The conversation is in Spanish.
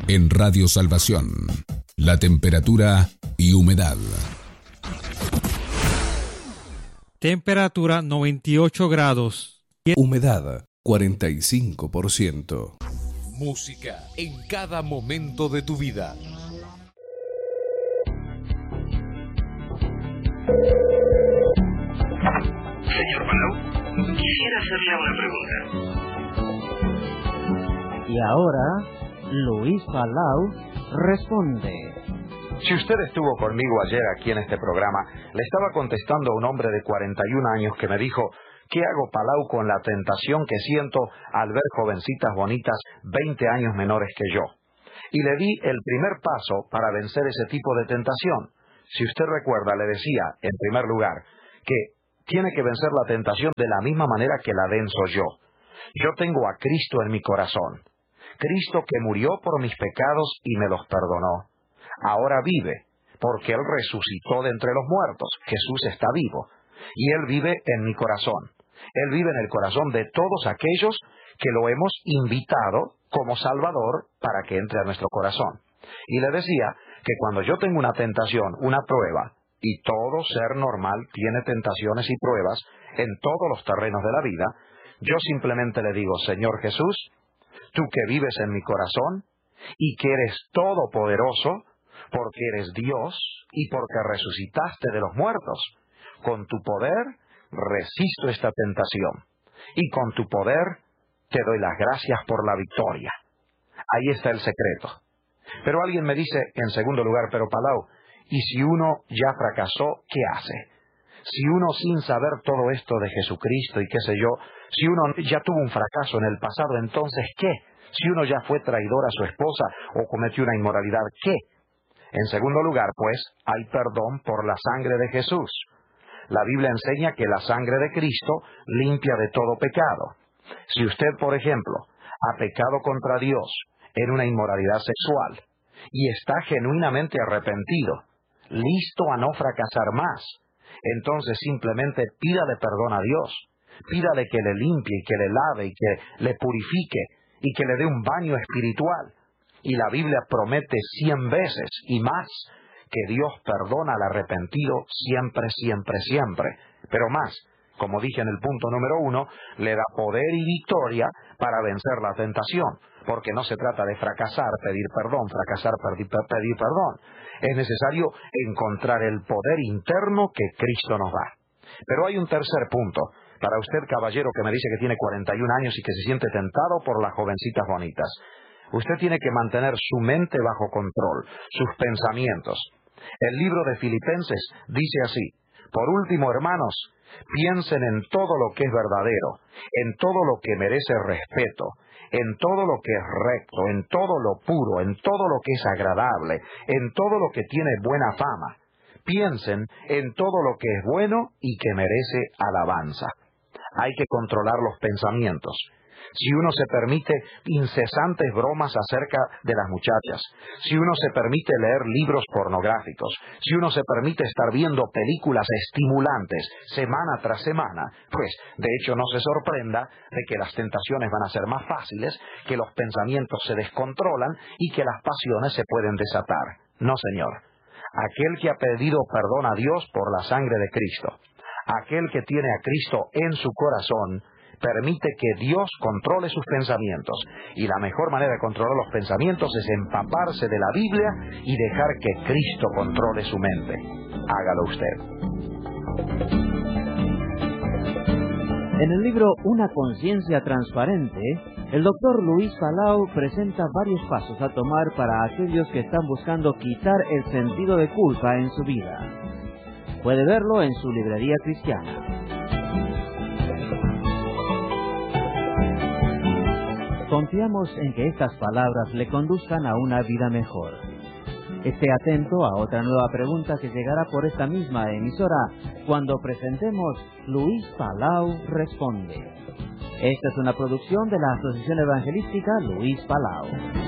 En Radio Salvación, la temperatura y humedad. Temperatura 98 grados. Humedad 45%. Música en cada momento de tu vida. Señor Palau, quisiera hacerle una pregunta. Y ahora, Luis Palau responde. Si usted estuvo conmigo ayer aquí en este programa, le estaba contestando a un hombre de 41 años que me dijo: ¿qué hago, Palau, con la tentación que siento al ver jovencitas bonitas 20 años menores que yo? Y le di el primer paso para vencer ese tipo de tentación. Si usted recuerda, le decía, en primer lugar, que tiene que vencer la tentación de la misma manera que la venzo yo. Yo tengo a Cristo en mi corazón. Cristo que murió por mis pecados y me los perdonó. Ahora vive, porque Él resucitó de entre los muertos. Jesús está vivo. Y Él vive en mi corazón. Él vive en el corazón de todos aquellos que lo hemos invitado como Salvador para que entre a nuestro corazón. Y le decía que cuando yo tengo una tentación, una prueba, y todo ser normal tiene tentaciones y pruebas en todos los terrenos de la vida, yo simplemente le digo: Señor Jesús, tú que vives en mi corazón y que eres todopoderoso, porque eres Dios y porque resucitaste de los muertos, con tu poder resisto esta tentación y con tu poder te doy las gracias por la victoria. Ahí está el secreto. Pero alguien me dice, en segundo lugar: pero Palau, ¿y si uno ya fracasó, qué hace? Si uno, sin saber todo esto de Jesucristo y qué sé yo, si uno ya tuvo un fracaso en el pasado, entonces ¿qué? Si uno ya fue traidor a su esposa o cometió una inmoralidad, ¿qué? En segundo lugar, pues, hay perdón por la sangre de Jesús. La Biblia enseña que la sangre de Cristo limpia de todo pecado. Si usted, por ejemplo, ha pecado contra Dios en una inmoralidad sexual y está genuinamente arrepentido, listo a no fracasar más, entonces simplemente pídale perdón a Dios, pídale que le limpie y que le lave y que le purifique y que le dé un baño espiritual. Y la Biblia promete 100 veces y más que Dios perdona al arrepentido siempre, siempre, siempre. Pero más, como dije en el punto número 1, le da poder y victoria para vencer la tentación, porque no se trata de fracasar, pedir perdón, fracasar, pedir perdón. Es necesario encontrar el poder interno que Cristo nos da. Pero hay un tercer punto. Para usted, caballero, que me dice que tiene 41 años y que se siente tentado por las jovencitas bonitas, usted tiene que mantener su mente bajo control, sus pensamientos. El libro de Filipenses dice así: por último, hermanos, piensen en todo lo que es verdadero, en todo lo que merece respeto, en todo lo que es recto, en todo lo puro, en todo lo que es agradable, en todo lo que tiene buena fama. Piensen en todo lo que es bueno y que merece alabanza. Hay que controlar los pensamientos. Si uno se permite incesantes bromas acerca de las muchachas, si uno se permite leer libros pornográficos, si uno se permite estar viendo películas estimulantes semana tras semana, pues de hecho no se sorprenda de que las tentaciones van a ser más fáciles, que los pensamientos se descontrolan y que las pasiones se pueden desatar. No, señor. Aquel que ha pedido perdón a Dios por la sangre de Cristo, aquel que tiene a Cristo en su corazón, permite que Dios controle sus pensamientos. Y la mejor manera de controlar los pensamientos es empaparse de la Biblia y dejar que Cristo controle su mente. Hágalo usted. En el libro Una conciencia transparente, el doctor Luis Palau presenta varios pasos a tomar para aquellos que están buscando quitar el sentido de culpa en su vida. Puede verlo en su librería cristiana. Confiamos en que estas palabras le conduzcan a una vida mejor. Esté atento a otra nueva pregunta que llegará por esta misma emisora cuando presentemos Luis Palau Responde. Esta es una producción de la Asociación Evangelística Luis Palau.